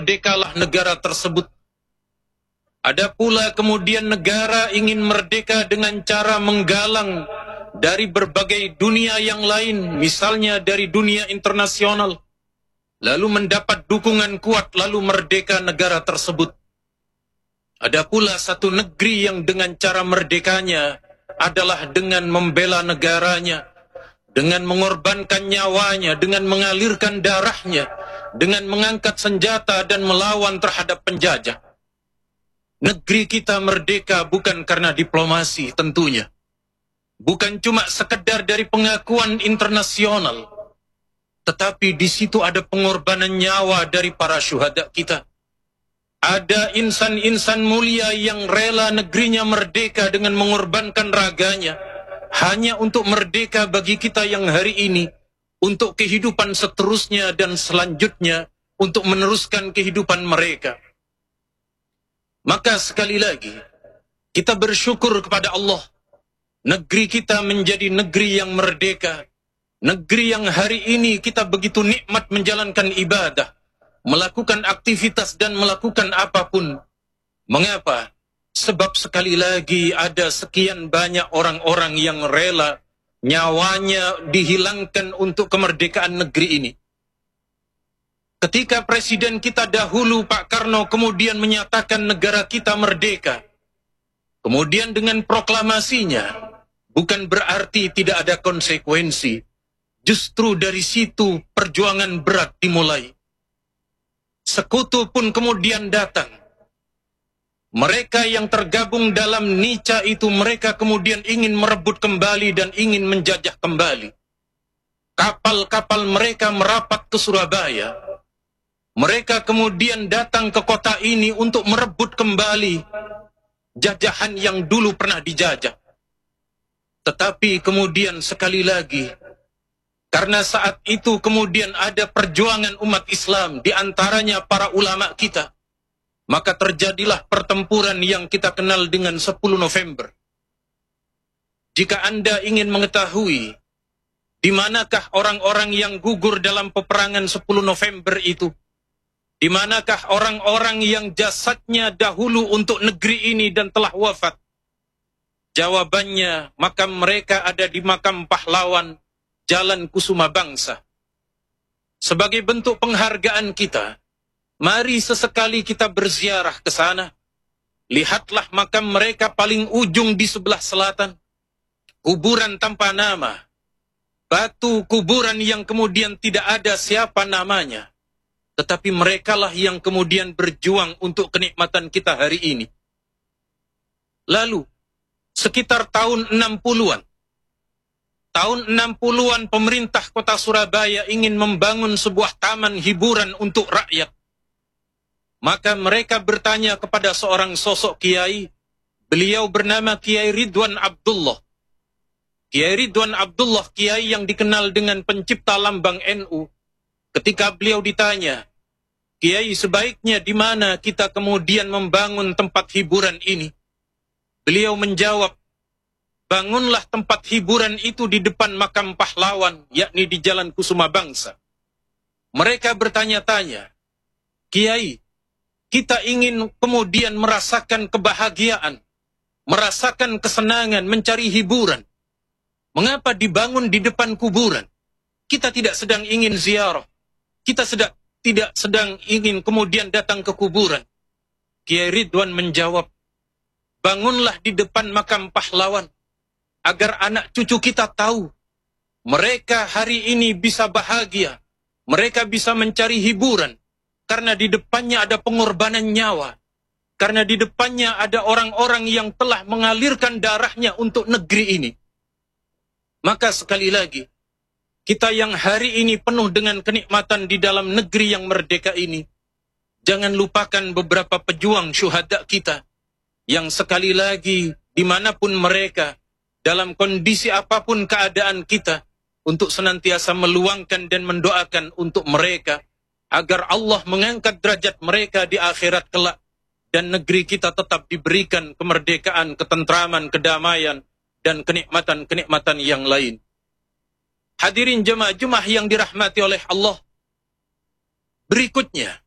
merdekalah negara tersebut. Ada pula kemudian negara ingin merdeka dengan cara menggalang dari berbagai dunia yang lain, misalnya dari dunia internasional, lalu mendapat dukungan kuat, lalu merdeka negara tersebut. Ada pula satu negeri yang dengan cara merdekanya adalah dengan membela negaranya, dengan mengorbankan nyawanya, dengan mengalirkan darahnya, dengan mengangkat senjata dan melawan terhadap penjajah. Negeri kita merdeka bukan karena diplomasi tentunya. Bukan cuma sekedar dari pengakuan internasional. Tetapi di situ ada pengorbanan nyawa dari para syuhada kita. Ada insan-insan mulia yang rela negerinya merdeka dengan mengorbankan raganya. Hanya untuk merdeka bagi kita yang hari ini. Untuk kehidupan seterusnya dan selanjutnya. Untuk meneruskan kehidupan mereka. Maka sekali lagi, kita bersyukur kepada Allah. Negeri kita menjadi negeri yang merdeka. Negeri yang hari ini kita begitu nikmat menjalankan ibadah. Melakukan aktivitas dan melakukan apapun. Mengapa? Sebab sekali lagi ada sekian banyak orang-orang yang rela nyawanya dihilangkan untuk kemerdekaan negeri ini. Ketika presiden kita dahulu Pak Karno kemudian menyatakan negara kita merdeka. Kemudian dengan proklamasinya, bukan berarti tidak ada konsekuensi. Justru dari situ perjuangan berat dimulai. Sekutu pun kemudian datang. Mereka yang tergabung dalam Nica itu, mereka kemudian ingin merebut kembali dan ingin menjajah kembali. Kapal-kapal mereka merapat ke Surabaya. Mereka kemudian datang ke kota ini untuk merebut kembali jajahan yang dulu pernah dijajah. Tetapi kemudian sekali lagi, karena saat itu kemudian ada perjuangan umat Islam, di antaranya para ulama kita, maka terjadilah pertempuran yang kita kenal dengan 10 November. Jika Anda ingin mengetahui di manakah orang-orang yang gugur dalam peperangan 10 November itu, di manakah orang-orang yang jasadnya dahulu untuk negeri ini dan telah wafat? Jawabannya, makam mereka ada di makam pahlawan Jalan Kusuma Bangsa. Sebagai bentuk penghargaan kita, mari sesekali kita berziarah ke sana. Lihatlah makam mereka paling ujung di sebelah selatan. Kuburan tanpa nama. Batu kuburan yang kemudian tidak ada siapa namanya. Tetapi merekalah yang kemudian berjuang untuk kenikmatan kita hari ini. Lalu, sekitar tahun 60-an. Tahun 60-an pemerintah kota Surabaya ingin membangun sebuah taman hiburan untuk rakyat. Maka mereka bertanya kepada seorang sosok kiai. Beliau bernama Kiai Ridwan Abdullah. Kiai Ridwan Abdullah, kiai yang dikenal dengan pencipta lambang NU. Ketika beliau ditanya, Kiai, sebaiknya di mana kita kemudian membangun tempat hiburan ini? Beliau menjawab, bangunlah tempat hiburan itu di depan makam pahlawan, yakni di Jalan Kusuma Bangsa. Mereka bertanya-tanya, Kiai, kita ingin kemudian merasakan kebahagiaan, merasakan kesenangan, mencari hiburan. Mengapa dibangun di depan kuburan? Kita tidak sedang ingin ziarah. Kita tidak sedang ingin kemudian datang ke kuburan. Kiai Ridwan menjawab, bangunlah di depan makam pahlawan, agar anak cucu kita tahu, mereka hari ini bisa bahagia, mereka bisa mencari hiburan, karena di depannya ada pengorbanan nyawa, karena di depannya ada orang-orang yang telah mengalirkan darahnya untuk negeri ini. Maka sekali lagi, kita yang hari ini penuh dengan kenikmatan di dalam negeri yang merdeka ini, jangan lupakan beberapa pejuang syuhada kita, yang sekali lagi dimanapun mereka, dalam kondisi apapun keadaan kita, untuk senantiasa meluangkan dan mendoakan untuk mereka, agar Allah mengangkat derajat mereka di akhirat kelak, dan negeri kita tetap diberikan kemerdekaan, ketentraman, kedamaian, dan kenikmatan-kenikmatan yang lain. Hadirin jemaah-jemaah yang dirahmati oleh Allah. Berikutnya,